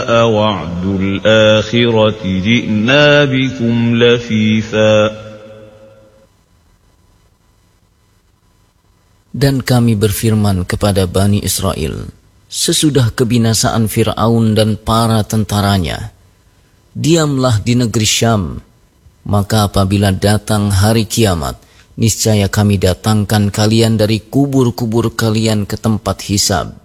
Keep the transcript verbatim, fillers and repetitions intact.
جاء وعد الآخرة جئنا بكم لفيفا. Dan kami berfirman kepada Bani Israel, sesudah kebinasaan Fir'aun dan para tentaranya, diamlah di negeri Syam, maka apabila datang hari kiamat, niscaya kami datangkan kalian dari kubur-kubur kalian ke tempat hisab.